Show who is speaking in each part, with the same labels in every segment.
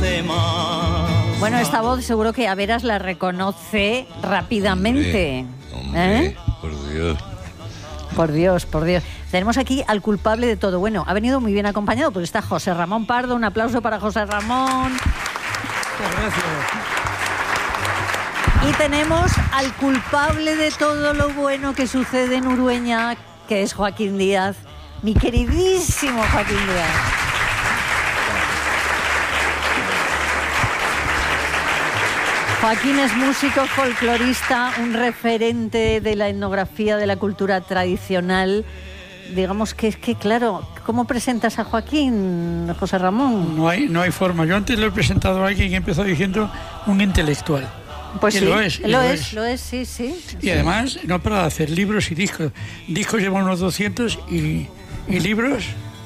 Speaker 1: demás.
Speaker 2: Bueno, esta voz seguro que Averas la reconoce rápidamente.
Speaker 3: Hombre, por Dios.
Speaker 2: Por Dios, por Dios. Tenemos aquí al culpable de todo. Bueno, ha venido muy bien acompañado porque está José Ramón Pardo. Un aplauso para José Ramón.
Speaker 4: Muchas gracias.
Speaker 2: Y tenemos al culpable de todo lo bueno que sucede en Urueña, que es Joaquín Díaz. Mi queridísimo Joaquín Díaz. Joaquín es músico, folclorista, un referente de la etnografía, de la cultura tradicional. Digamos que es que, claro, ¿cómo presentas a Joaquín, José Ramón?
Speaker 4: No hay forma. Yo antes lo he presentado a alguien que empezó diciendo un intelectual.
Speaker 2: Pues
Speaker 4: y
Speaker 2: sí,
Speaker 4: lo es,
Speaker 2: sí.
Speaker 4: Y además, no para hacer libros y discos. Discos llevan unos 200 y libros...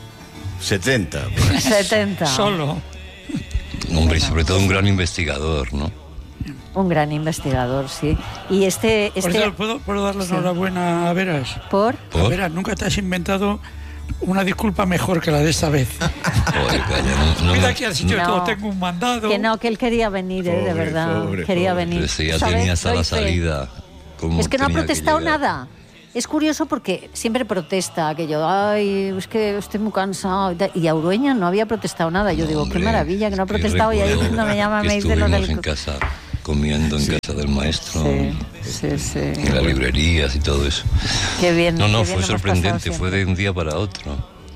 Speaker 5: 70.
Speaker 2: 70.
Speaker 4: Solo.
Speaker 3: Hombre, y sobre todo un gran investigador, ¿no?
Speaker 2: Un gran investigador, sí. Y
Speaker 4: Por cierto, ¿puedo darle enhorabuena a Veras?
Speaker 2: ¿Por?
Speaker 4: A Veras, nunca te has inventado una disculpa mejor que la de esta vez.
Speaker 3: Joder, calla,
Speaker 4: Mira que has dicho
Speaker 2: No.
Speaker 4: todo, tengo un mandado.
Speaker 2: Que él quería venir, de verdad. Quería venir.
Speaker 3: Pero si ya
Speaker 2: ¿Sabes?
Speaker 3: tenía hasta
Speaker 2: Doy
Speaker 3: la
Speaker 2: fe.
Speaker 3: salida.
Speaker 2: Es que no ha
Speaker 3: tenía
Speaker 2: protestado
Speaker 3: llegar.
Speaker 2: nada. Es curioso porque siempre protesta aquello, ay, es que estoy muy cansado. Y a Urueña no había protestado nada. Yo digo,
Speaker 3: Hombre,
Speaker 2: qué maravilla que no ha protestado. Y ahí
Speaker 3: recuerdo
Speaker 2: cuando me llama
Speaker 3: que
Speaker 2: me dice lo
Speaker 3: estuvimos
Speaker 2: del...
Speaker 3: en casa, comiendo en casa del maestro,
Speaker 2: Sí.
Speaker 3: en las librerías y todo eso.
Speaker 2: Qué bien.
Speaker 3: No,
Speaker 2: qué bien
Speaker 3: fue
Speaker 2: hemos
Speaker 3: sorprendente,
Speaker 2: pasado
Speaker 3: fue
Speaker 2: siempre.
Speaker 3: de un día para otro.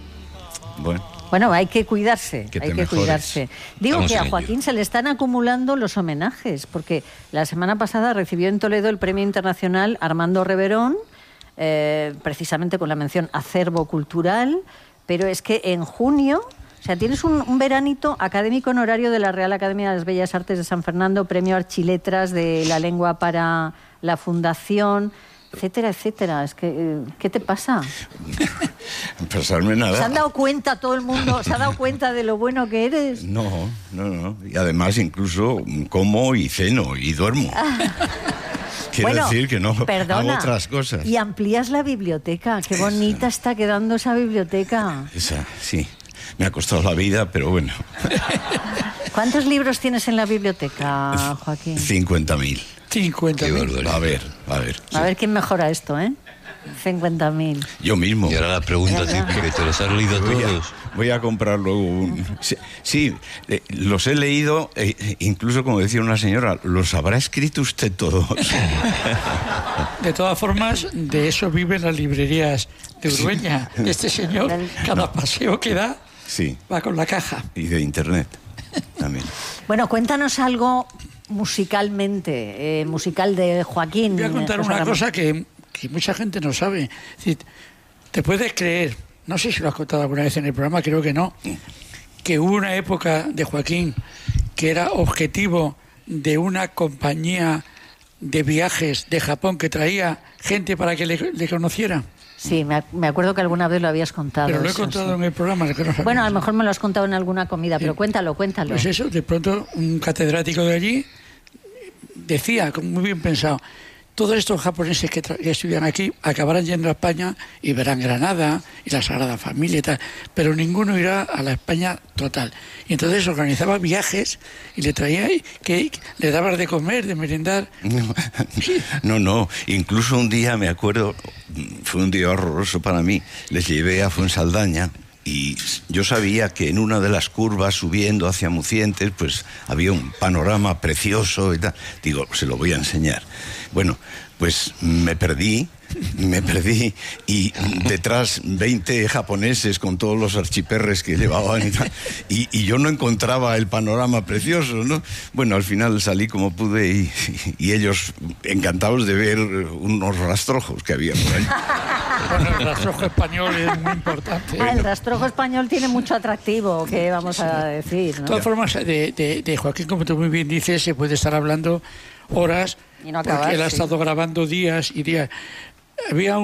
Speaker 2: Bueno, hay que cuidarse,
Speaker 5: Que te
Speaker 2: hay que
Speaker 5: mejores.
Speaker 2: cuidarse. Digo
Speaker 3: Estamos
Speaker 2: que a
Speaker 3: en
Speaker 2: Joaquín se le están acumulando los homenajes, porque la semana pasada recibió en Toledo el Premio Internacional Armando Reverón, precisamente con la mención Acervo Cultural, pero es que en junio, o sea, tienes un veranito académico honorario de la Real Academia de las Bellas Artes de San Fernando, Premio Archiletras de la Lengua para la Fundación, etcétera, etcétera. Es que, ¿qué te pasa?
Speaker 5: Pasarme nada.
Speaker 2: ¿Se han dado cuenta todo el mundo? ¿Se ha dado cuenta de lo bueno que eres?
Speaker 5: No. Y además incluso como y ceno y duermo. Quiero decir que no
Speaker 2: perdona,
Speaker 5: hago otras cosas.
Speaker 2: Y amplías la biblioteca. Qué bonita está quedando esa biblioteca.
Speaker 5: Esa, sí. Me ha costado la vida, pero bueno.
Speaker 2: ¿Cuántos libros tienes en la biblioteca, Joaquín?
Speaker 5: 50.000.
Speaker 4: 50.000.
Speaker 5: A ver.
Speaker 2: A ver quién mejora esto, ¿eh? 50.000.
Speaker 5: Yo mismo.
Speaker 3: Y ahora la pregunta típica, ¿te los has leído todos?
Speaker 5: Voy a comprar luego un... Sí, los he leído, incluso como decía una señora, ¿los habrá escrito usted todos?
Speaker 4: De todas formas, de eso viven las librerías de Urueña. Este señor, cada paseo que da,
Speaker 5: Sí.
Speaker 4: va con la caja.
Speaker 5: Y de internet también.
Speaker 2: Bueno, cuéntanos algo musicalmente, musical de Joaquín.
Speaker 4: Voy a contar
Speaker 2: José
Speaker 4: una
Speaker 2: Ramón.
Speaker 4: cosa que mucha gente no sabe. Es decir, te puedes creer, no sé si lo has contado alguna vez en el programa, creo que no, que hubo una época de Joaquín que era objetivo de una compañía de viajes de Japón que traía gente para que le conociera.
Speaker 2: Sí, me acuerdo que alguna vez lo habías contado.
Speaker 4: Pero lo he
Speaker 2: eso,
Speaker 4: contado
Speaker 2: sí.
Speaker 4: en el programa. Que no sabía.
Speaker 2: Bueno, a lo mejor me lo has contado en alguna comida, pero cuéntalo.
Speaker 4: Pues eso, de pronto un catedrático de allí decía, muy bien pensado, todos estos japoneses que estudian aquí acabarán yendo a España y verán Granada y la Sagrada Familia y tal, pero ninguno irá a la España total. Y entonces organizaba viajes y le traía, que le dabas de comer, de merendar.
Speaker 5: No. Incluso un día, me acuerdo, fue un día horroroso para mí. Les llevé a Fuensaldaña y yo sabía que en una de las curvas subiendo hacia Mucientes, pues había un panorama precioso y tal. Digo, se lo voy a enseñar. Bueno, pues me perdí y detrás 20 japoneses con todos los archiperres que llevaban y yo no encontraba el panorama precioso, ¿no? Bueno, al final salí como pude y ellos encantados de ver unos rastrojos que había por ahí.
Speaker 4: Bueno, el rastrojo español es muy importante.
Speaker 2: El rastrojo español tiene mucho atractivo, que vamos a decir,
Speaker 4: De
Speaker 2: ¿no?
Speaker 4: todas formas, de Joaquín, como tú muy bien dices, se puede estar hablando horas,
Speaker 2: Y no acabar,
Speaker 4: porque él ha
Speaker 2: sí.
Speaker 4: estado grabando días y días. Había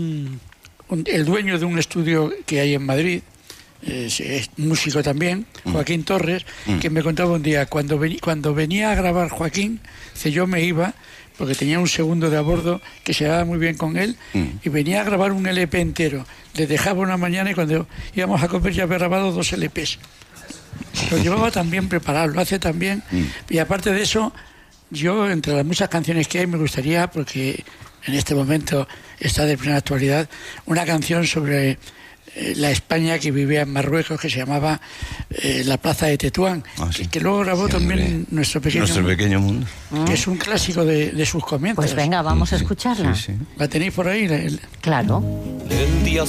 Speaker 4: el dueño de un estudio que hay en Madrid, es músico también, Joaquín Torres, que me contaba un día, cuando venía a grabar Joaquín, yo me iba, porque tenía un segundo de a bordo que se daba muy bien con él, y venía a grabar un LP entero. Le dejaba una mañana y cuando íbamos a comer ya había grabado 2 LPs. Lo llevaba también preparado, lo hace también. Y aparte de eso, yo, entre las muchas canciones que hay, me gustaría, porque en este momento está de plena actualidad, una canción sobre la España que vivía en Marruecos, que se llamaba La Plaza de Tetuán,
Speaker 5: sí.
Speaker 4: que luego grabó también Nuestro Pequeño Mundo, que es un clásico de sus comienzos.
Speaker 2: Pues venga, vamos a escucharla.
Speaker 5: Sí, sí.
Speaker 4: ¿La tenéis por ahí?
Speaker 2: Claro.
Speaker 1: El día